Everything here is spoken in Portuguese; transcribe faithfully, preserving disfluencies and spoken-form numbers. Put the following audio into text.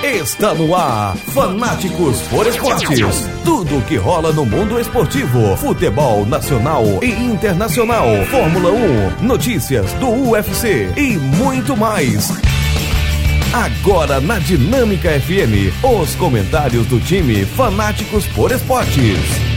Está no ar, Fanáticos por Esportes. Tudo o que rola no mundo esportivo, futebol nacional e internacional, Fórmula um, notícias do U F C e muito mais. Agora na Dinâmica F M, os comentários do time Fanáticos por Esportes.